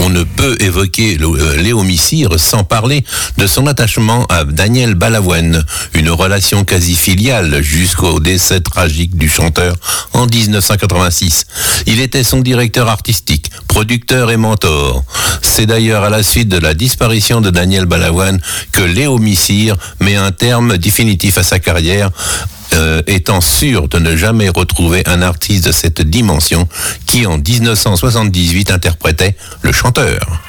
on ne peut évoquer Léo Missire sans parler de son attachement à Daniel Balavoine, une relation quasi filiale jusqu'au décès tragique du chanteur en 1986. Il était son directeur artistique, producteur et mentor. C'est d'ailleurs à la suite de la disparition de Daniel Balavoine que Léo Missire met un terme définitif à sa carrière, étant sûr de ne jamais retrouver un artiste de cette dimension qui en 1978 interprétait le chanteur.